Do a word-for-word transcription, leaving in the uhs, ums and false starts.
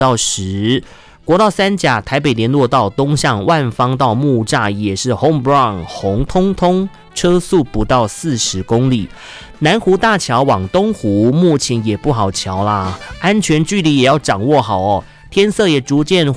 到十。国道三甲台北联络道东向万方到木栅也是 home run 红通通，车速不到四十公里。南湖大桥往东湖目前也不好桥啦，安全距离也要掌握好哦。天色也逐渐